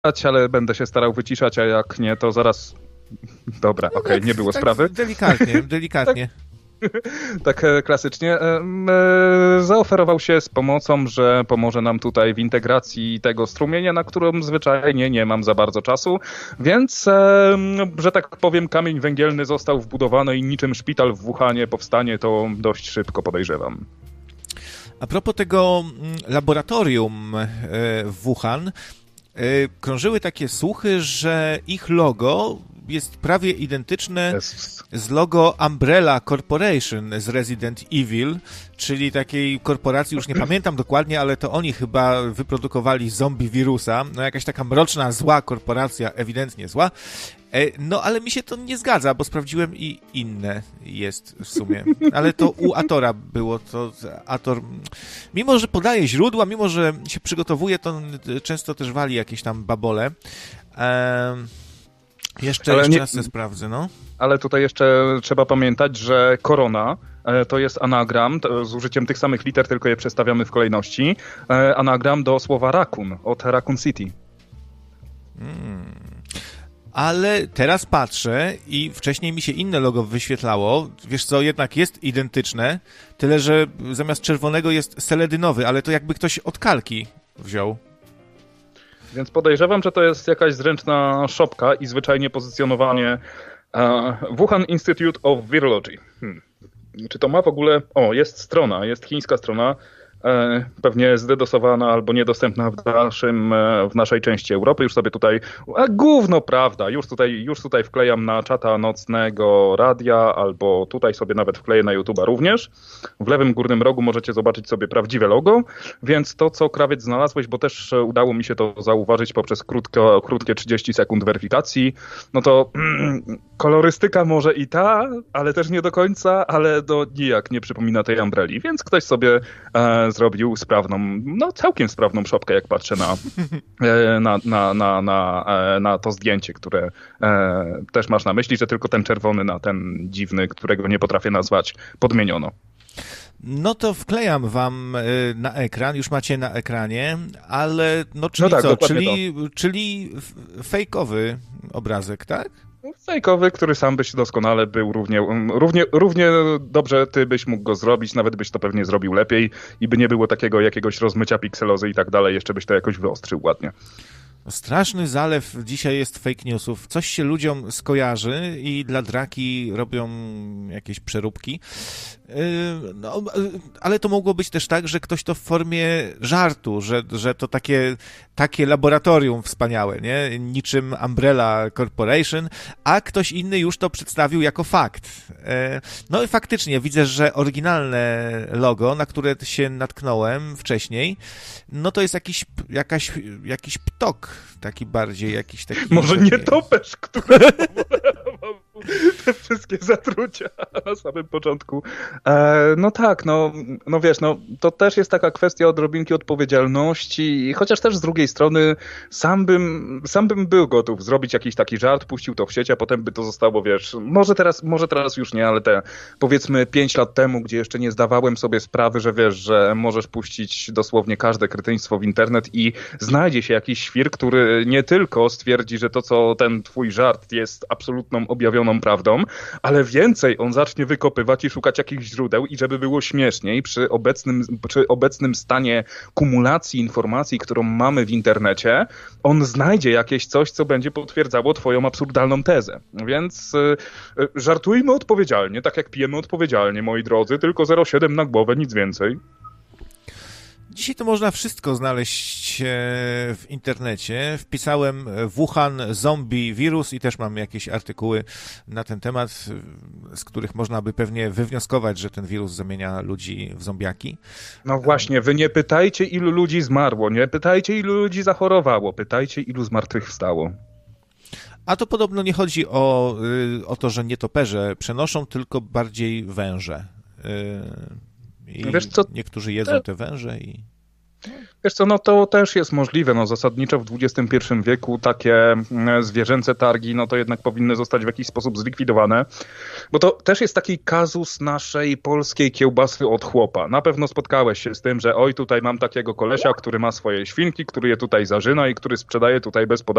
ale będę się starał wyciszać, a jak nie, to zaraz... Dobra, okej, nie było tak sprawy. Delikatnie. Tak klasycznie. Zaoferował się z pomocą, że pomoże nam tutaj w integracji tego strumienia, na którą zwyczajnie nie mam za bardzo czasu, więc, że tak powiem, kamień węgielny został wbudowany i niczym szpital w Wuhanie powstanie to dość szybko, podejrzewam. A propos tego laboratorium w Wuhan, krążyły takie słuchy, że ich logo jest prawie identyczne z logo Umbrella Corporation z Resident Evil, czyli takiej korporacji, już nie pamiętam dokładnie, ale to oni chyba wyprodukowali zombie wirusa, no jakaś taka mroczna, zła korporacja, ewidentnie zła. No, ale mi się to nie zgadza, bo sprawdziłem i inne jest w sumie. Ale to u Atora było, to Ator, mimo że podaje źródła, mimo że się przygotowuje, to często też wali jakieś tam babole. Jeszcze raz się sprawdzę, no. Ale tutaj jeszcze trzeba pamiętać, że korona to jest anagram z użyciem tych samych liter, tylko je przestawiamy w kolejności. Anagram do słowa raccoon od Raccoon City. Ale teraz patrzę i wcześniej mi się inne logo wyświetlało. Wiesz co, jednak jest identyczne, tyle że zamiast czerwonego jest seledynowy, ale to jakby ktoś od kalki wziął. Więc podejrzewam, że to jest jakaś zręczna szopka i zwyczajnie pozycjonowanie Wuhan Institute of Virology. Czy to ma w ogóle... O, jest strona, jest chińska strona, pewnie zdedosowana albo niedostępna w naszej części Europy. Już sobie tutaj... gówno, prawda! Już tutaj wklejam na czata nocnego radia, albo tutaj sobie nawet wkleję na YouTube'a również. W lewym górnym rogu możecie zobaczyć sobie prawdziwe logo, więc to, co Krawiec znalazłeś, bo też udało mi się to zauważyć poprzez krótkie 30 sekund weryfikacji, no to kolorystyka może i ta, ale też nie do końca, ale nijak nie przypomina tej umbreli, więc ktoś sobie zrobił sprawną, no całkiem sprawną szopkę, jak patrzę na to zdjęcie, które też masz na myśli, że tylko ten czerwony na ten dziwny, którego nie potrafię nazwać, podmieniono. No to wklejam wam na ekran, już macie na ekranie, ale no czyli no tak, co, czyli fejkowy obrazek, tak? Fejkowy, który sam byś doskonale był równie dobrze ty byś mógł go zrobić, nawet byś to pewnie zrobił lepiej i by nie było takiego jakiegoś rozmycia pikselozy i tak dalej, jeszcze byś to jakoś wyostrzył ładnie. Straszny zalew dzisiaj jest fake newsów. Coś się ludziom skojarzy i dla draki robią jakieś przeróbki. No, ale to mogło być też tak, że ktoś to w formie żartu, że to takie laboratorium wspaniałe, nie? Niczym Umbrella Corporation, a ktoś inny już to przedstawił jako fakt. No i faktycznie widzę, że oryginalne logo, na które się natknąłem wcześniej, no to jest jakiś ptok, taki bardziej, jakiś taki... Może nie topesz, który te wszystkie zatrucia na samym początku. No tak, no wiesz, no to też jest taka kwestia odrobinki odpowiedzialności, chociaż też z drugiej strony sam bym był gotów zrobić jakiś taki żart, puścił to w sieć, a potem by to zostało, wiesz, może teraz już nie, ale te powiedzmy 5 lat temu, gdzie jeszcze nie zdawałem sobie sprawy, że wiesz, że możesz puścić dosłownie każde kretyństwo w internet i znajdzie się jakiś świr, który nie tylko stwierdzi, że to, co ten twój żart jest absolutną objawioną prawdą, ale więcej on zacznie wykopywać i szukać jakichś źródeł i żeby było śmieszniej przy obecnym stanie kumulacji informacji, którą mamy w internecie, on znajdzie jakieś coś, co będzie potwierdzało twoją absurdalną tezę. Więc żartujmy odpowiedzialnie, tak jak pijemy odpowiedzialnie, moi drodzy, tylko 0,7 na głowę, nic więcej. Dzisiaj to można wszystko znaleźć w internecie. Wpisałem Wuhan zombie wirus i też mam jakieś artykuły na ten temat, z których można by pewnie wywnioskować, że ten wirus zamienia ludzi w zombiaki. No właśnie, wy nie pytajcie, ilu ludzi zmarło, nie pytajcie, ilu ludzi zachorowało, pytajcie, ilu zmartwychwstało. A to podobno nie chodzi o to, że nietoperze przenoszą, tylko bardziej węże. I wiesz co, niektórzy jedzą te węże i... Wiesz co, no to też jest możliwe, no zasadniczo w XXI wieku takie zwierzęce targi, no to jednak powinny zostać w jakiś sposób zlikwidowane, bo to też jest taki kazus naszej polskiej kiełbasy od chłopa. Na pewno spotkałeś się z tym, że oj, tutaj mam takiego kolesia, który ma swoje świnki, który je tutaj zarzyna i który sprzedaje tutaj bez podatku